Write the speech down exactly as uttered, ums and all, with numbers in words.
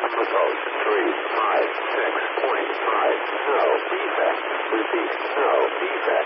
Approach three five six point five. No defect. Repeat. No defect.